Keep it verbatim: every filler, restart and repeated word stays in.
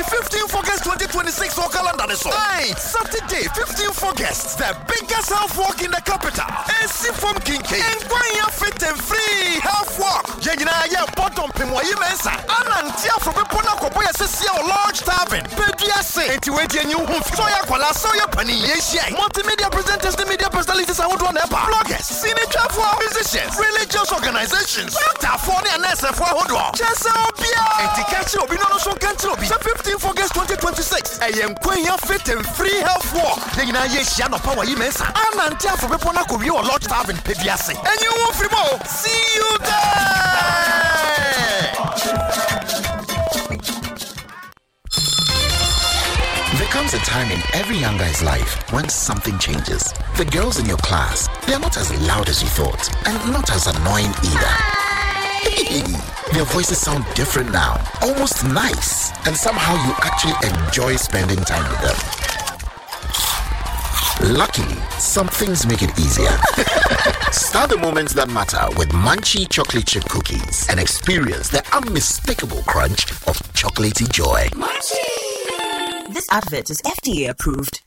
fifteenth of August twenty twenty-six or calendar so. Hey, Saturday, fifteenth of August, the biggest health walk in the capital. A C from Kinky. And going fit and free health walk. Jengina ya bottom pimoyi mensa. Anantia from Pona Koboya Sisia large tavern. Pedia say, and to wait a new home. Soya Kola, Soya Pani, Yesia. Multimedia presenters, the media personalities, I would want to bloggers, senior for musicians, religious organizations, Doctor Phone and S F one hundred. Chesapeake. And to catch you, we know so can't you be fifteenth of August twenty twenty-six. I am Quenya Fit and Free Health Walk. Jengina Yesia no power Yimensa. Anantia from Pona Koboya large tavern. Pedia say, and you won't free more. See you there. There comes a time in every young guy's life when something changes. The girls in your class, they're not as loud as you thought, and not as annoying either. Their voices sound different now, almost nice, and somehow you actually enjoy spending time with them. Luckily, some things make it easier. Start the moments that matter with Munchie chocolate chip cookies and experience the unmistakable crunch of chocolatey joy. Munchie! This advert is F D A approved.